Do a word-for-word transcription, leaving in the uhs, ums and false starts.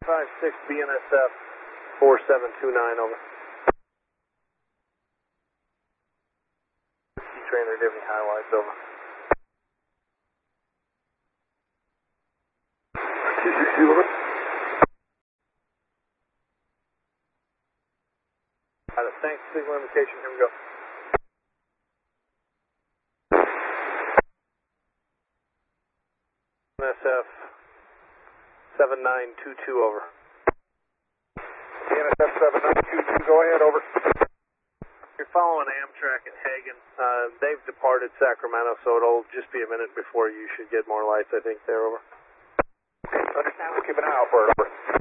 five six B N S F four seven two nine, over. Key trainer, give me highlights, over. two six two, over. Got it, thanks, signal indication, here we go. N S F seven nine two two, over. N S F seven nine two two, go ahead, over. You're following Amtrak at Hagen. Uh, they've departed Sacramento, so it'll just be a minute before you should get more lights, I think, there, over. Okay, understand, we'll keep an eye out for it, over.